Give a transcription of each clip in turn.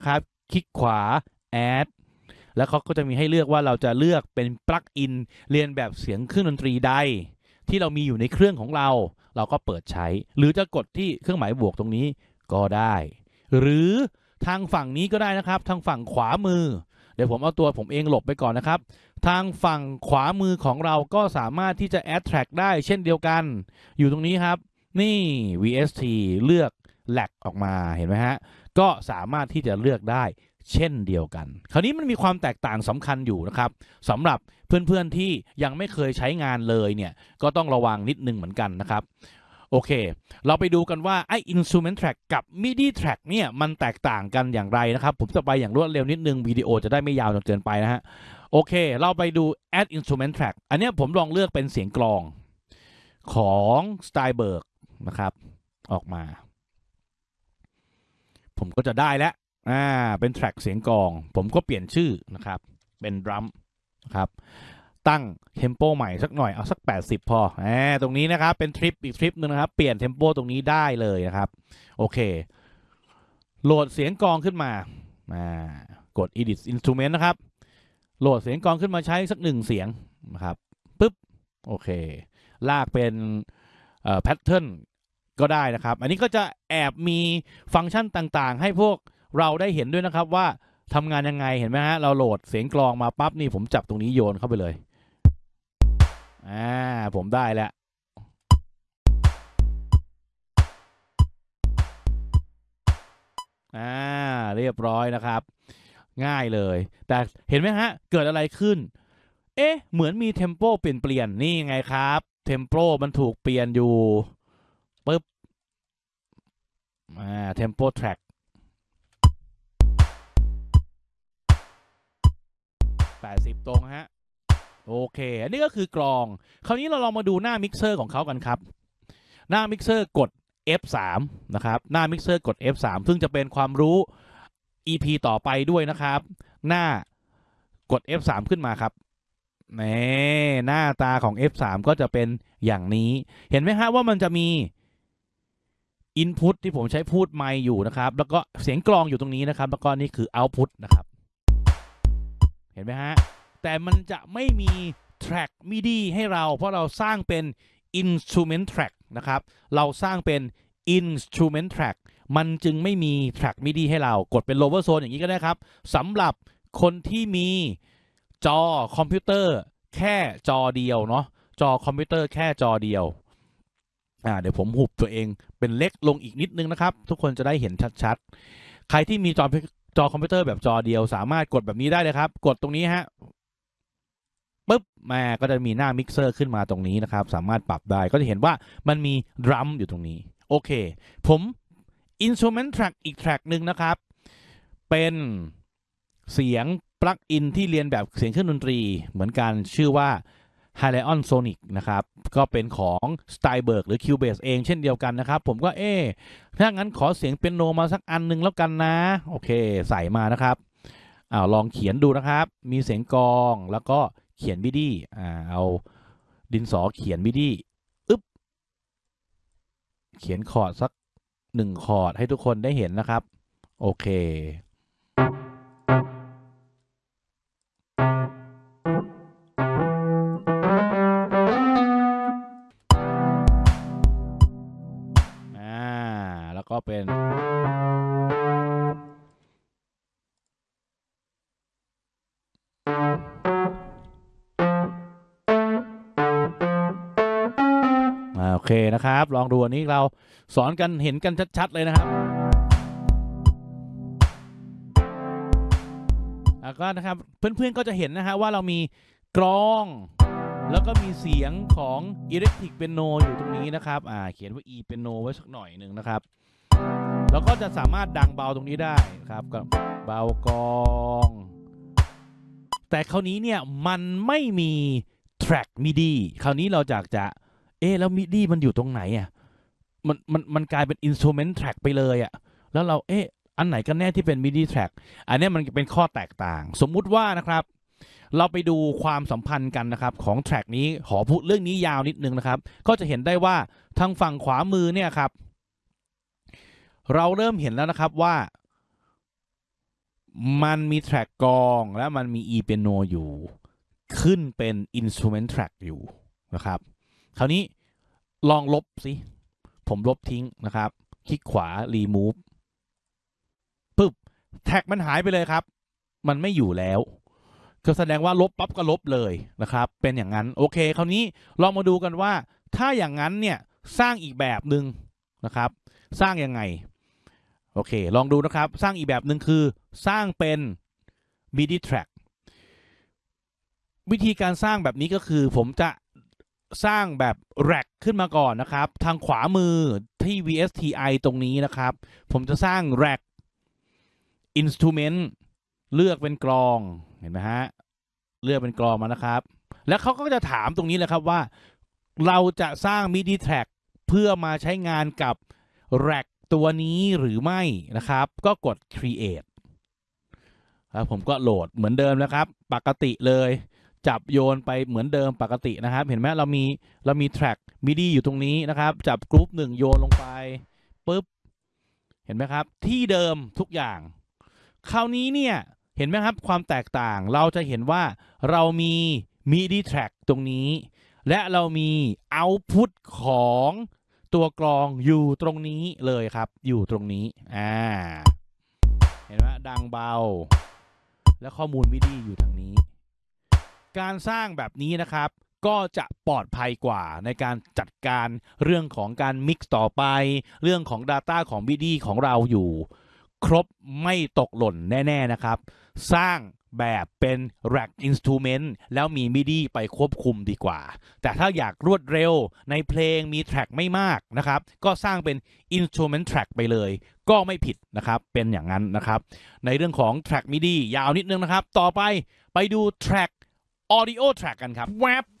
ครับคลิกขวา add แล้วเขาก็จะมีให้เลือกว่าเราจะเลือกเป็นปลั๊กอินเรียนแบบเสียงเครื่องดนตรีใดที่เรามีอยู่ในเครื่องของเราก็เปิดใช้หรือจะกดที่เครื่องหมายบวกตรงนี้ก็ได้หรือทางฝั่งนี้ก็ได้นะครับทางฝั่งขวามือเดี๋ยวผมเอาตัวผมเองหลบไปก่อนนะครับทางฝั่งขวามือของเราก็สามารถที่จะ add track ได้เช่นเดียวกันอยู่ตรงนี้ครับนี่ VST เลือก lag ออกมาเห็นไหมฮะก็สามารถที่จะเลือกได้เช่นเดียวกันคราวนี้มันมีความแตกต่างสำคัญอยู่นะครับสำหรับเพื่อนๆที่ยังไม่เคยใช้งานเลยเนี่ยก็ต้องระวังนิดนึงเหมือนกันนะครับโอเคเราไปดูกันว่าไอ้ instrument track กับ MIDI track เนี่ยมันแตกต่างกันอย่างไรนะครับผมจะไปอย่างรวดเร็วนิดนึงวิดีโอจะได้ไม่ยาวจนเกินไปนะฮะโอเคเราไปดู add instrument track อันนี้ผมลองเลือกเป็นเสียงกลองของ Steinberg นะครับออกมาผมก็จะได้แล้วเป็นแทร็กเสียงกลองผมก็เปลี่ยนชื่อนะครับเป็นดรัมนะครับตั้งเทมโปใหม่สักหน่อยเอาสัก80พอตรงนี้นะครับเป็นทริปอีกทริปนึงนะครับเปลี่ยนเทมโปตรงนี้ได้เลยนะครับโอเคโหลดเสียงกลองขึ้นมากด edit instrument นะครับโหลดเสียงกลองขึ้นมาใช้สัก1เสียงนะครับปึ๊บโอเคลากเป็นแพทเทิร์นก็ได้นะครับอันนี้ก็จะแอบมีฟังก์ชันต่างๆให้พวกเราได้เห็นด้วยนะครับว่าทำงานยังไงเห็นไหมฮะเราโหลดเสียงกลองมาปั๊บนี่ผมจับตรงนี้โยนเข้าไปเลยผมได้แล้วเรียบร้อยนะครับง่ายเลยแต่เห็นไหมฮะเกิดอะไรขึ้นเหมือนมีเทมโปเปลี่ยนนี่ไงครับเทมโปมันถูกเปลี่ยนอยู่ปึ๊บเทมโปแทร็ก80ตรงฮะโอเคอันนี้ก็คือกลองคราวนี้เราลองมาดูหน้ามิกเซอร์ของเขากันครับหน้ามิกเซอร์กด F3 นะครับหน้ามิกเซอร์กด F3 ซึ่งจะเป็นความรู้ EP ต่อไปด้วยนะครับหน้ากด F3 ขึ้นมาครับหน้าตาของ F3 ก็จะเป็นอย่างนี้เห็นไหมฮะว่ามันจะมี Input ที่ผมใช้พูดไมค์อยู่นะครับแล้วก็เสียงกลองอยู่ตรงนี้นะครับแล้วก็นี่คือ Output นะครับเห็นไหมฮะแต่มันจะไม่มี track MIDI ให้เราเพราะเราสร้างเป็น instrument track นะครับเราสร้างเป็น instrument track มันจึงไม่มี track MIDI ให้เรากดเป็น lower zone อย่างนี้ก็ได้ครับสำหรับคนที่มีจอคอมพิวเตอร์แค่จอเดียวเนาะจอคอมพิวเตอร์แค่จอเดียวเดี๋ยวผมหุบตัวเองเป็นเล็กลงอีกนิดนึงนะครับทุกคนจะได้เห็นชัดๆใครที่มีจอคอมพิวเตอร์แบบจอเดียวสามารถกดแบบนี้ได้เลยครับกดตรงนี้ฮะปึ๊บก็จะมีหน้ามิกเซอร์ขึ้นมาตรงนี้นะครับสามารถปรับได้ก็จะเห็นว่ามันมีดรัมอยู่ตรงนี้โอเคผม instrument track อีกแทร็กหนึ่งนะครับเป็นเสียงปลั๊กอินที่เรียนแบบเสียงเครื่องดนตรีเหมือนกันชื่อว่า Hyliion Sonic นะครับก็เป็นของ Steinberg หรือ Cubase เองเช่นเดียวกันนะครับผมก็ถ้างั้นขอเสียงเปียโนมาสักอันนึงแล้วกันนะโอเคใส่มานะครับลองเขียนดูนะครับมีเสียงกลองแล้วก็เขียนมิดี้เอาดินสอเขียนมิดี้เขียนคอร์ดสัก1คอร์ดให้ทุกคนได้เห็นนะครับโอเคแล้วก็เป็นโอเคนะครับลองดูอันนี้เราสอนกันเห็นกันชัดๆเลยนะครับแล้วก็นะครับเพื่อนๆก็จะเห็นนะฮะว่าเรามีกลองแล้วก็มีเสียงของ Electric Piano อยู่ตรงนี้นะครับเขียนว่า E Piano ไว้สักหน่อยหนึ่งนะครับแล้วก็จะสามารถดังเบาตรงนี้ได้ครับกับเบากลองแต่คราวนี้เนี่ยมันไม่มี track MIDI คราวนี้เราจะแล้ว MIDI มันอยู่ตรงไหนมันกลายเป็น instrument track ไปเลยแล้วเราอันไหนกันแน่ที่เป็น MIDI track อันนี้มันเป็นข้อแตกต่างสมมุติว่านะครับเราไปดูความสัมพันธ์กันนะครับของแทร็กนี้ขอพูดเรื่องนี้ยาวนิดนึงนะครับก็จะเห็นได้ว่าทางฝั่งขวามือเนี่ยครับเราเริ่มเห็นแล้วนะครับว่ามันมีแทร็กกลองและมันมี e piano อยู่ขึ้นเป็น instrument track อยู่นะครับคราวนี้ลองลบสิผมลบทิ้งนะครับคลิกขวา remove ปึ๊บแท็กมันหายไปเลยครับมันไม่อยู่แล้วก็แสดงว่าลบปั๊บก็ลบเลยนะครับเป็นอย่างนั้นโอเคคราวนี้ลองมาดูกันว่าถ้าอย่างนั้นเนี่ยสร้างอีกแบบหนึ่งนะครับสร้างยังไงโอเคลองดูนะครับสร้างอีกแบบหนึ่งคือสร้างเป็น MIDI track วิธีการสร้างแบบนี้ก็คือผมจะสร้างแบบ rack ขึ้นมาก่อนนะครับทางขวามือที่ VSTI ตรงนี้นะครับผมจะสร้าง rack instrument เลือกเป็นกลองเห็นไหมฮะเลือกเป็นกลองมานะครับแล้วเขาก็จะถามตรงนี้แหละครับว่าเราจะสร้าง MIDI track เพื่อมาใช้งานกับ rack ตัวนี้หรือไม่นะครับก็กด create แล้วผมก็โหลดเหมือนเดิมนะครับปกติเลยจับโยนไปเหมือนเดิมปกตินะครับเห็นไหมเรามี track MIDI อยู่ตรงนี้นะครับจับกรุ๊ป1โยนลงไปปุ๊บเห็นไหมครับที่เดิมทุกอย่างคราวนี้เนี่ยเห็นไหมครับความแตกต่างเราจะเห็นว่าเรามี MIDI track ตรงนี้และเรามี output ของตัวกลองอยู่ตรงนี้เลยครับอยู่ตรงนี้เห็นไหมดังเบาและข้อมูล MIDI อยู่ทางนี้การสร้างแบบนี้นะครับก็จะปลอดภัยกว่าในการจัดการเรื่องของการมิกซ์ต่อไปเรื่องของ Data ของ MIDI ของเราอยู่ครบไม่ตกหล่นแน่ๆนะครับสร้างแบบเป็น rack instrument แล้วมี MIDI ไปควบคุมดีกว่าแต่ถ้าอยากรวดเร็วในเพลงมีแทร็กไม่มากนะครับก็สร้างเป็น instrument track ไปเลยก็ไม่ผิดนะครับเป็นอย่างนั้นนะครับในเรื่องของ track MIDI ยาวนิดนึงนะครับต่อไปดู track audio track กันครับแวบ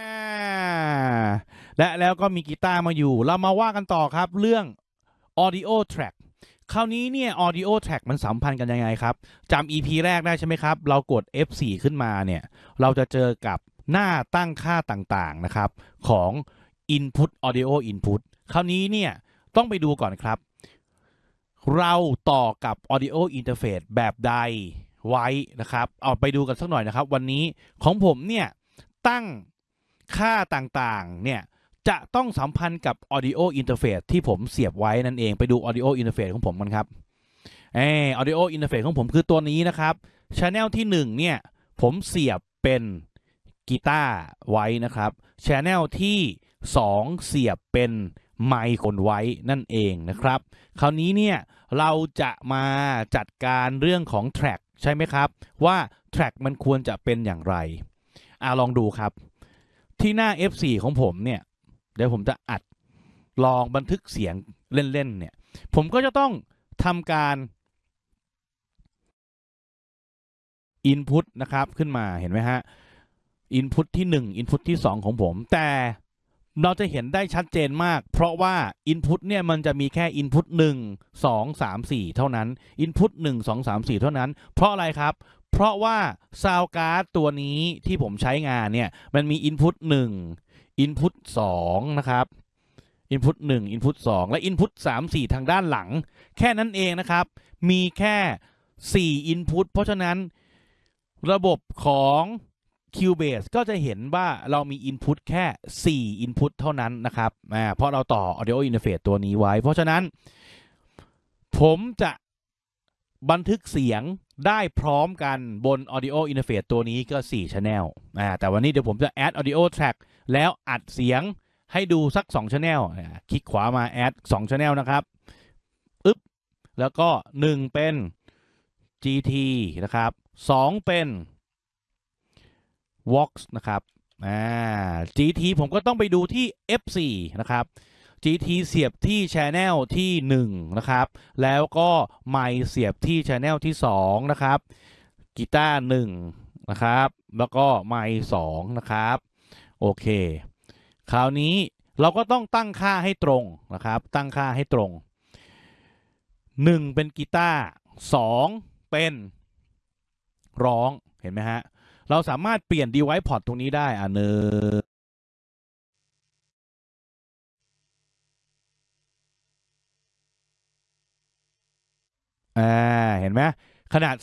และแล้วก็มีกีตาร์มาอยู่เรามาว่ากันต่อครับเรื่อง audio track คราวนี้เนี่ย audio track มันสัมพันธ์กันยังไงครับจำ EP แรกได้ใช่ไหมครับเรากด F4 ขึ้นมาเนี่ยเราจะเจอกับหน้าตั้งค่าต่างๆนะครับของ input audio input คราวนี้เนี่ยต้องไปดูก่อนครับเราต่อกับ audio interface แบบใดไว้นะครับเอาไปดูกันสักหน่อยนะครับวันนี้ของผมเนี่ยตั้งค่าต่างๆเนี่ยจะต้องสัมพันธ์กับ audio interface ที่ผมเสียบไว้นั่นเองไปดู audio interface ของผมกันครับaudio interface ของผมคือตัวนี้นะครับ channel ที่1เนี่ยผมเสียบเป็นกีตาร์ไว้นะครับ channel ที่2เสียบเป็นไมค์คนไว้นั่นเองนะครับคราวนี้เนี่ยเราจะมาจัดการเรื่องของ track ใช่ไหมครับว่า track มันควรจะเป็นอย่างไรลองดูครับที่หน้า F4 ของผมเนี่ยเดี๋ยวผมจะอัดลองบันทึกเสียงเล่นๆเนี่ยผมก็จะต้องทำการ input นะครับขึ้นมาเห็นไหมฮะ input ที่1 input ที่2ของผมแต่เราจะเห็นได้ชัดเจนมากเพราะว่า input เนี่ยมันจะมีแค่ input 1 2 3 4เท่านั้น input 1 2 3 4เท่านั้นเพราะอะไรครับเพราะว่า sound card ตัวนี้ที่ผมใช้งานเนี่ยมันมี input 1 input 2นะครับ input 1 input 2และ input 3 4ทางด้านหลังแค่นั้นเองนะครับมีแค่4 input เพราะฉะนั้นระบบของ Cubase ก็จะเห็นว่าเรามี input แค่4 input เท่านั้นนะครับเพราะเราต่อ audio interface ตัวนี้ไว้เพราะฉะนั้นผมจะบันทึกเสียงได้พร้อมกันบน audio interface ตัวนี้ก็4 channel แต่วันนี้เดี๋ยวผมจะ add audio track แล้วอัดเสียงให้ดูสัก2 channel คลิกขวามา add 2 channel นะครับแล้วก็1เป็น GT นะครับ2เป็น Vox นะครับGT ผมก็ต้องไปดูที่ F4 นะครับ GT เสียบที่ Channel ที่1นะครับแล้วก็ไมค์เสียบที่ Channel ที่2นะครับกีตาร์1นะครับแล้วก็ไมค์2นะครับโอเคคราวนี้เราก็ต้องตั้งค่าให้ตรงนะครับตั้งค่าให้ตรง1เป็นกีตาร์2เป็นร้องเห็นไหมฮะเราสามารถเปลี่ยน device port ตรงนี้ได้เนเห็นไหมขนาด